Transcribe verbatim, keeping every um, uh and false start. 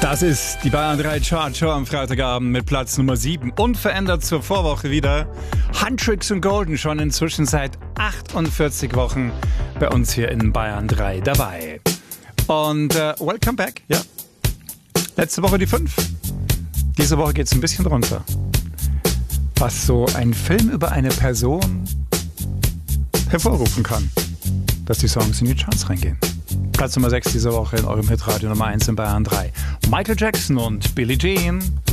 Das ist die Bayern drei Chart Show am Freitagabend mit Platz Nummer sieben. Unverändert zur Vorwoche wieder. Huntrix und Golden schon inzwischen seit achtundvierzig Wochen bei uns hier in Bayern drei dabei. Und äh, welcome back. Ja. Letzte Woche die fünf. Diese Woche geht es ein bisschen runter. Was so ein Film über eine Person hervorrufen kann, dass die Songs in die Charts reingehen. Platz Nummer sechs diese Woche in eurem Hitradio Nummer eins in Bayern drei. Michael Jackson und Billie Jean.